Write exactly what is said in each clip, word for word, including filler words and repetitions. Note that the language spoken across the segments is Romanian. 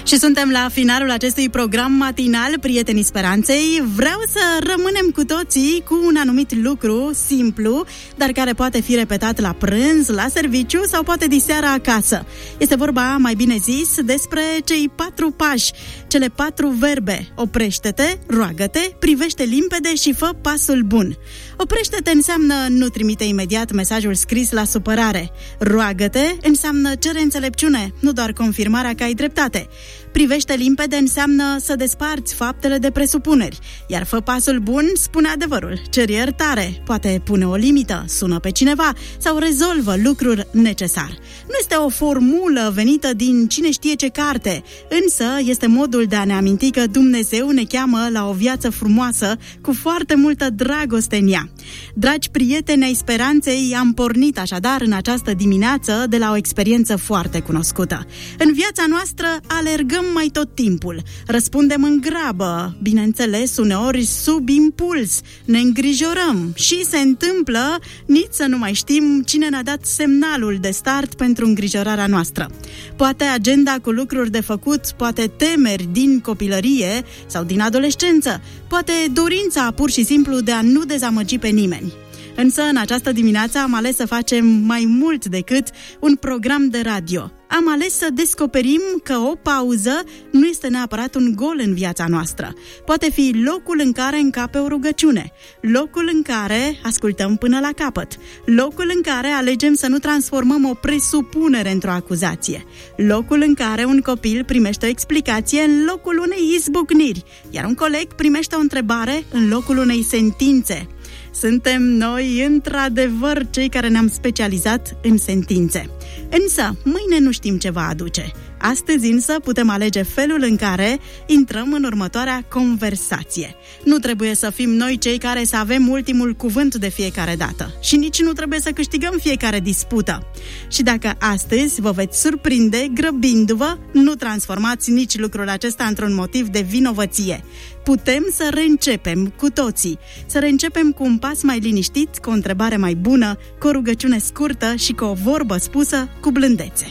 Și suntem la finalul acestui program matinal, Prietenii Speranței. Vreau să rămânem cu toții cu un anumit lucru simplu, dar care poate fi repetat la prânz, la serviciu sau poate diseara acasă. Este vorba, mai bine zis, despre cei patru pași, cele patru verbe. Oprește-te, roagă-te, privește limpede și fă pasul bun. Oprește-te înseamnă nu trimite imediat mesajul scris la supărare. Roagă-te înseamnă cere înțelepciune, nu doar confirmarea că ai dreptate. Privește limpede înseamnă să desparți faptele de presupuneri, iar fă pasul bun spune adevărul, ceri iertare, poate pune o limită, sună pe cineva sau rezolvă lucruri necesar. Nu este o formulă venită din cine știe ce carte, însă este modul de a ne aminti că Dumnezeu ne cheamă la o viață frumoasă cu foarte multă dragoste în ea. Dragi prieteni ai speranței, am pornit așadar în această dimineață de la o experiență foarte cunoscută. În viața noastră alergăm mai tot timpul, răspundem în grabă, bineînțeles uneori sub impuls, ne îngrijorăm și se întâmplă nici să nu mai știm cine ne-a dat semnalul de start pentru îngrijorarea noastră. Poate agenda cu lucruri de făcut, poate temeri din copilărie sau din adolescență, poate dorința pur și simplu de a nu dezamăgi pe nimeni. Însă în această dimineață am ales să facem mai mult decât un program de radio. Am ales să descoperim că o pauză nu este neapărat un gol în viața noastră. Poate fi locul în care încape o rugăciune, locul în care ascultăm până la capăt, locul în care alegem să nu transformăm o presupunere într-o acuzație, locul în care un copil primește o explicație în locul unei izbucniri, iar un coleg primește o întrebare în locul unei sentințe. Suntem noi, într-adevăr, cei care ne-am specializat în sentințe. Însă, mâine nu știm ce va aduce. Astăzi însă putem alege felul în care intrăm în următoarea conversație. Nu trebuie să fim noi cei care să avem ultimul cuvânt de fiecare dată. Și nici nu trebuie să câștigăm fiecare dispută. Și dacă astăzi vă veți surprinde grăbindu-vă, nu transformați nici lucrul acesta într-un motiv de vinovăție. Putem să reîncepem cu toții. Să reîncepem cu un pas mai liniștit, cu o întrebare mai bună, cu o rugăciune scurtă și cu o vorbă spusă cu blândețe.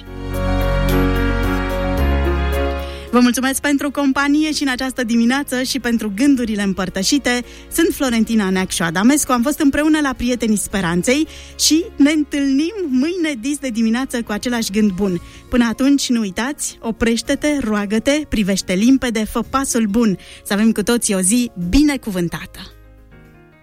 Vă mulțumesc pentru companie și în această dimineață și pentru gândurile împărtășite. Sunt Florentina Neacșu Adamescu, am fost împreună la Prietenii Speranței și ne întâlnim mâine dis de dimineață cu același gând bun. Până atunci, nu uitați, oprește-te, roagă-te, privește limpede, fă pasul bun. Să avem cu toții o zi binecuvântată!